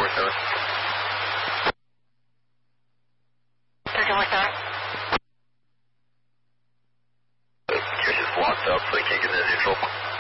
1347. 1347. Gear's just locked up, so I can't get that neutral.